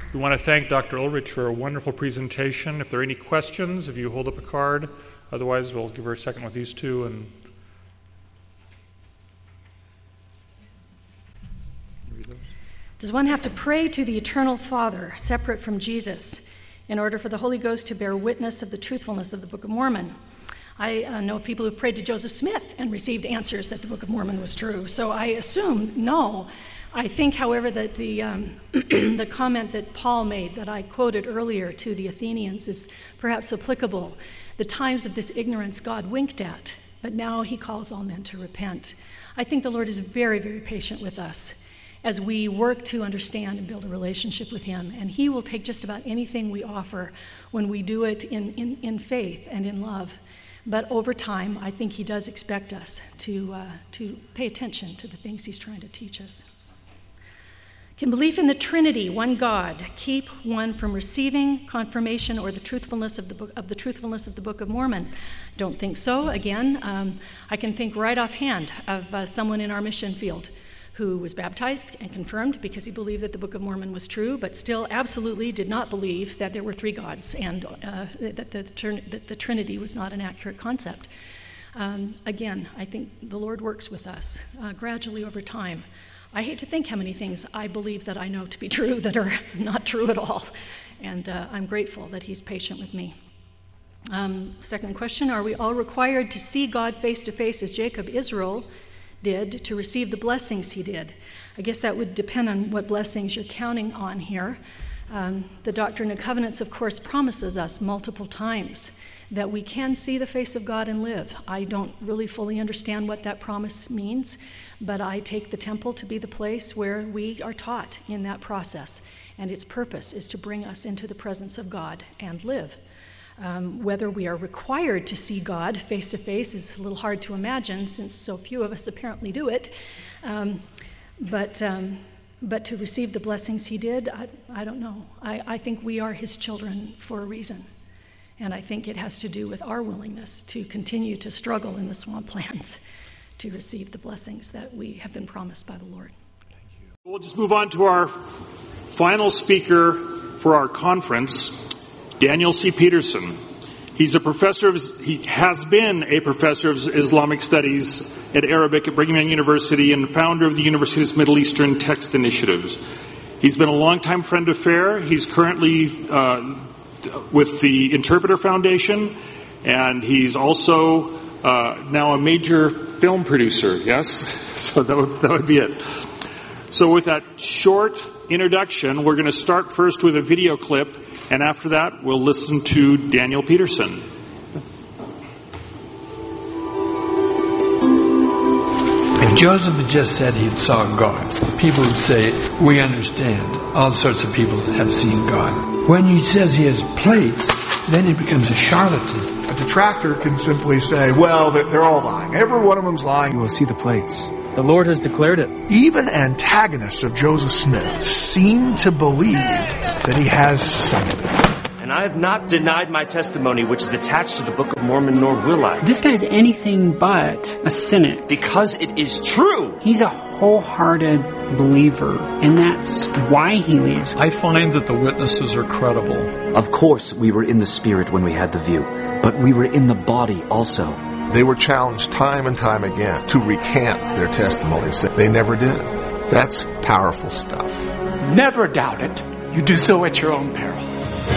We want to thank Dr. Ulrich for a wonderful presentation. If there are any questions, if you hold up a card, otherwise we'll give her a second with these two. And does one have to pray to the Eternal Father, separate from Jesus, in order for the Holy Ghost to bear witness of the truthfulness of the Book of Mormon? I know of people who prayed to Joseph Smith and received answers that the Book of Mormon was true, so I assume no. I think, however, that the the comment that Paul made, that I quoted earlier to the Athenians, is perhaps applicable. The times of this ignorance God winked at, but now he calls all men to repent. I think the Lord is very, very patient with us as we work to understand and build a relationship with him, and he will take just about anything we offer when we do it in faith and in love. But over time, I think he does expect us to pay attention to the things he's trying to teach us. Can belief in the Trinity, one God, keep one from receiving confirmation or the truthfulness of the Book of Mormon? Don't think so. Again, I can think right offhand of someone in our mission field who was baptized and confirmed because he believed that the Book of Mormon was true, but still absolutely did not believe that there were three gods and that the Trinity was not an accurate concept. Again, I think the Lord works with us gradually over time. I hate to think how many things I believe that I know to be true that are not true at all, and I'm grateful that he's patient with me. Second question, are we all required to see God face to face as Jacob Israel did to receive the blessings he did? I guess that would depend on what blessings you're counting on here. The Doctrine and Covenants, of course, promises us multiple times that we can see the face of God and live. I don't really fully understand what that promise means, but I take the temple to be the place where we are taught in that process, and its purpose is to bring us into the presence of God and live. Whether we are required to see God face to face is a little hard to imagine since so few of us apparently do it. But to receive the blessings he did, I don't know. I think we are his children for a reason. And I think it has to do with our willingness to continue to struggle in the swamplands to receive the blessings that we have been promised by the Lord. Thank you. We'll just move on to our final speaker for our conference, Daniel C. Peterson. He has been a professor of Islamic studies at Arabic at Brigham Young University and founder of the university's Middle Eastern Text Initiatives. He's been a longtime friend of FAIR. He's currently with the Interpreter Foundation, and he's also now a major film producer, yes? So that would be it. So with that short introduction, we're going to start first with a video clip, and after that, we'll listen to Daniel Peterson. If Joseph had just said he saw God, people would say, we understand. All sorts of people have seen God. When he says he has plates, then he becomes a charlatan. A detractor can simply say, well, they're all lying. Every one of them's lying. You will see the plates. The Lord has declared it. Even antagonists of Joseph Smith seem to believe that he has something. And I have not denied my testimony, which is attached to the Book of Mormon, nor will I. This guy's anything but a cynic. Because it is true. He's a wholehearted believer, and that's why he leaves. I find that the witnesses are credible. Of course, we were in the spirit when we had the view, but we were in the body also. They were challenged time and time again to recant their testimonies. They never did. That's powerful stuff. Never doubt it. You do so at your own peril.